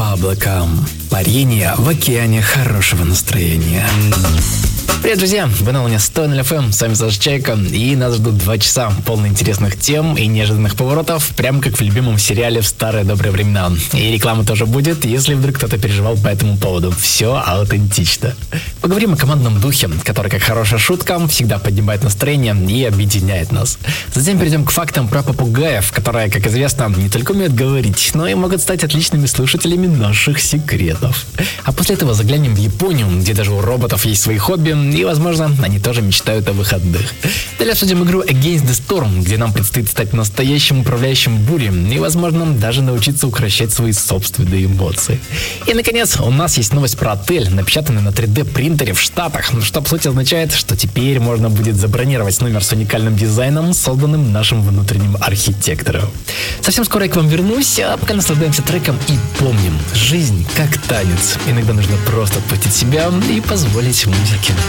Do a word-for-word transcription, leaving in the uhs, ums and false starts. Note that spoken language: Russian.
по облакам. Парение в океане хорошего настроения. Привет, друзья! Вы на волне сто ноль эф эм, с вами Саша Чайка, и нас ждут два часа полно интересных тем и неожиданных поворотов, прям как в любимом сериале в старые добрые времена. И реклама тоже будет, если вдруг кто-то переживал по этому поводу. Все аутентично. Поговорим о командном духе, который, как хорошая шутка, всегда поднимает настроение и объединяет нас. Затем перейдем к фактам про попугаев, которые, как известно, не только умеют говорить, но и могут стать отличными слушателями наших секретов. А после этого заглянем в Японию, где даже у роботов есть свои хобби, и, возможно, они тоже мечтают о выходных. Далее обсудим игру Against the Storm, где нам предстоит стать настоящим управляющим бурей и, возможно, даже научиться укрощать свои собственные эмоции. И, наконец, у нас есть новость про отель, напечатанный на три дэ принтере в Штатах, что, по сути, означает, что теперь можно будет забронировать номер с уникальным дизайном, созданным нашим внутренним архитектором. Совсем скоро я к вам вернусь, а пока наслаждаемся треком и помним, жизнь как танец. Иногда нужно просто отпустить себя и позволить музыке